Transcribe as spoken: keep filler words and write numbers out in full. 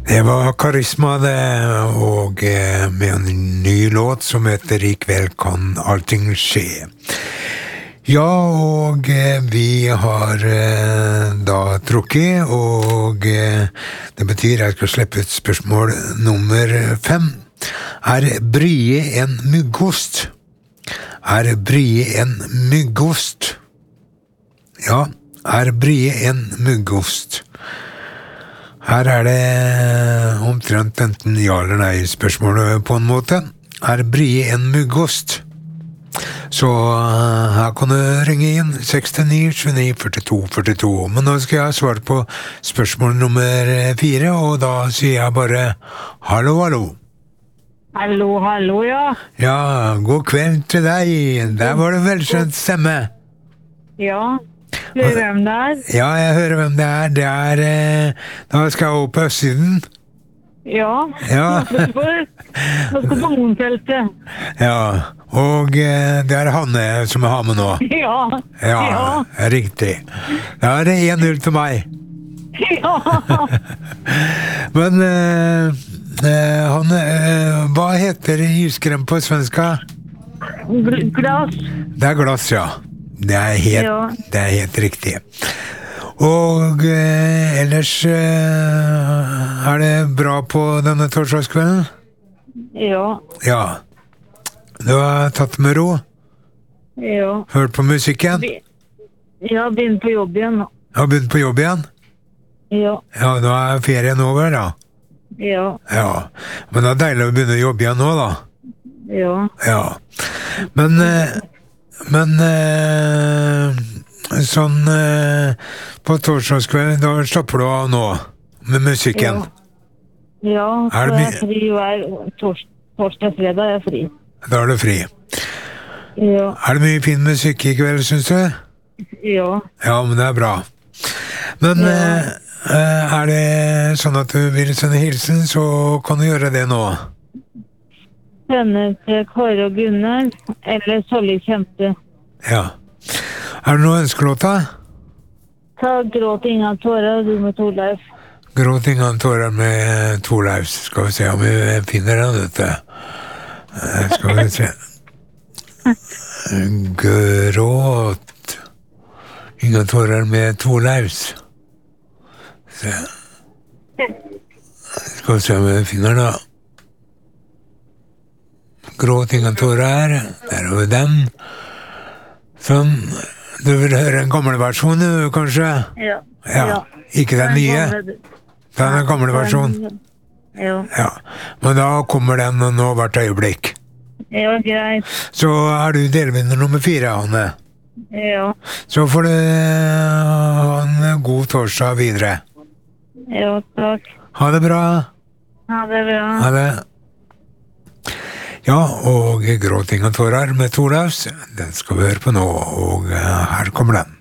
Det var Karisma det, og med en ny låt som heter I kveld kan allting skje. Ja, og vi har da trukket, og det betyr at jeg skal slippe ut spørsmål nummer fem. Er brie en myggost? Er brie en myggost? Ja, er brie en myggost? Her er det omtrent enten ja eller nei spørsmålet på en måte. Er brie en myggost? Så her kan du ringe inn seks ni sju ni fire to fire to. Men nå skal jeg svare på spørsmål nummer fire, og da sier jeg bare hallo, hallo. Hallo, hallo, ja. Ja, god kveld til deg. Der var det velskjønt stemme. Ja. Hører du hvem det er? Ja, jeg hører hvem det er. Det er, eh, da skal jeg opp på Østsiden. Ja, Ja. nå skal på Moenfeltet. Ja, og eh, det er Hanne som jeg har med nå. Ja, Ja, ja, riktig. Da er det en null til meg. ja. Men eh, eh, Hanne, eh, hva heter iskrem på svenska? Gl- Glass. Det er glass, ja. Det er helt, Ja. det er helt riktig. Og eh, ellers eh, er det bra på denne torsdagskvelden? Ja, Ja. Du har tatt med ro? ja. Hørt på musikken? Vi- Jeg har begynt på jobb igjen nå. Har begynt på jobb igjen? Ja, Ja, nå er ferien over da. ja, Ja. Men det er deilig å begynne å jobbe igjen nå da. ja. Ja. Men, eh, men eh, sånn eh, på torsdagskvelden, da slapper du av nå med musikken. Ja, ja, Er så det jeg er fri hver tors torsdag, fredag er jeg fri. Da er du fri. Ja, Er det mye fin musikk i kveld, synes du? ja, Ja, men det er bra. Men Ja. eh, er det sånn at du vil sende hilsen, så kan du gjøre det nå. sende til Kåre og Gunnar, eller Solli Kjempe. Ja. Er det noe ønskelåta? Ta gråt inga tårer, du med Torleif. Gråt ingen tårer med Torleifs. Skal vi se om vi finner den, vet du. Eh, Skal vi se. Gråt ingen tårer med Torleifs. Se. Skal vi se om vi finner den, da. Gråt ingen tårer. Der har vi den. Sånn. Du vil høre en gammel versjon, du, kanskje? Ja. Ja. Ikke den nye. Den er gamle versjon. Ja. Ja. Men da kommer den nå hvert øyeblikk. Ja, greit. Så er du delvinner nummer fire, Hanne. Ja. Så får du ha en god torsdag videre. Ja, takk. Ha det bra. Ha det bra. Ha det. Ja, og Gråting og tårer med Torleifs, den skal vi høre på nå, og eh, her kommer den.